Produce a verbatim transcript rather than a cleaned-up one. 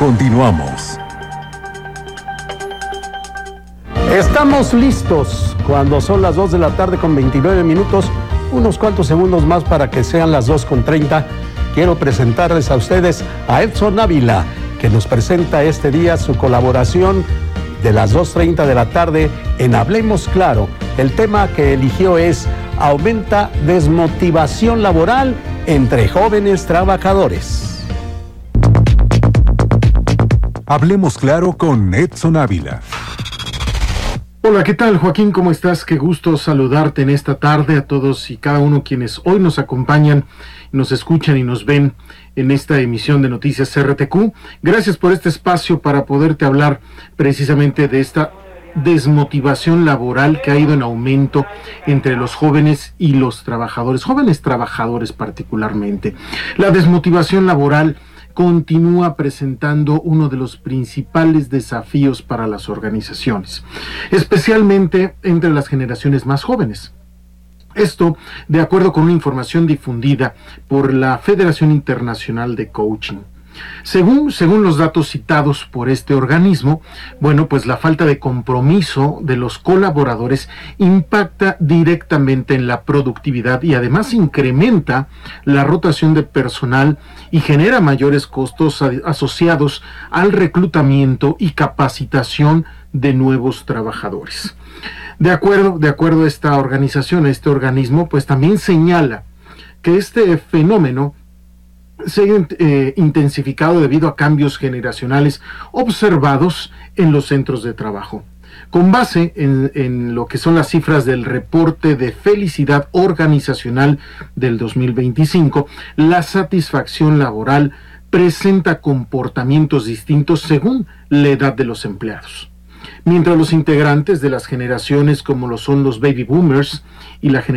Continuamos. Estamos listos cuando son las dos de la tarde con veintinueve minutos, unos cuantos segundos más para que sean las dos con treinta. Quiero presentarles a ustedes a Edson Ávila, que nos presenta este día su colaboración de las dos treinta de la tarde en Hablemos Claro. El tema que eligió es Aumenta desmotivación laboral entre jóvenes trabajadores. Hablemos Claro con Edson Ávila. Hola, ¿qué tal, Joaquín? ¿Cómo estás? Qué gusto saludarte en esta tarde a todos y cada uno quienes hoy nos acompañan, nos escuchan y nos ven en esta emisión de Noticias R T Q. Gracias por este espacio para poderte hablar precisamente de esta desmotivación laboral que ha ido en aumento entre los jóvenes y los trabajadores, jóvenes trabajadores particularmente. La desmotivación laboral continúa presentando uno de los principales desafíos para las organizaciones, especialmente entre las generaciones más jóvenes. Esto, de acuerdo con una información difundida por la Federación Internacional de Coaching. Según, según los datos citados por este organismo, bueno, pues la falta de compromiso de los colaboradores impacta directamente en la productividad y además incrementa la rotación de personal y genera mayores costos a- asociados al reclutamiento y capacitación de nuevos trabajadores. De acuerdo, de acuerdo a esta organización, a este organismo, pues también señala que este fenómeno se ha eh, intensificado debido a cambios generacionales observados en los centros de trabajo. Con base en, en lo que son las cifras del reporte de felicidad organizacional del dos mil veinticinco, la satisfacción laboral presenta comportamientos distintos según la edad de los empleados. Mientras los integrantes de las generaciones como lo son los baby boomers y la generación